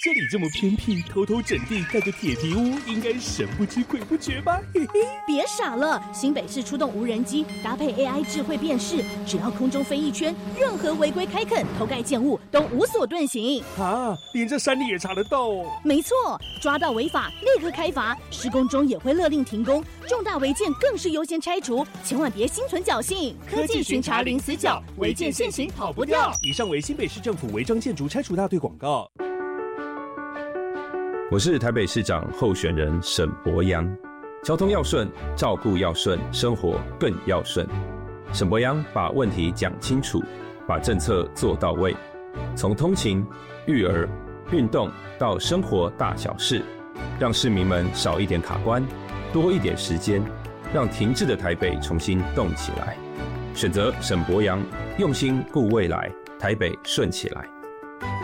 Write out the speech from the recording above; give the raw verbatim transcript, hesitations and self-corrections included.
这里这么偏僻，偷偷整地盖个铁皮屋，应该神不知鬼不觉吧？嘿嘿， 别傻了，新北市出动无人机，搭配 A I 智慧辨识，只要空中飞一圈，任何违规开垦、偷盖建物都无所遁形。 啊，连这山里也查得到哦？ 没错，抓到违法立刻开罚，施工中也会勒令停工，重大违建更是优先拆除，千万别心存侥幸。 科技巡查零死角，违建现行跑不掉。以上为新北市政府违章建筑拆除大队广告。 我是台北市长候选人沈伯洋，交通要顺，照顾要顺，生活更要顺。沈伯洋把问题讲清楚，把政策做到位，从通勤、育儿、运动到生活大小事，让市民们少一点卡关，多一点时间，让停滞的台北重新动起来。选择沈伯洋，用心顾未来，台北顺起来。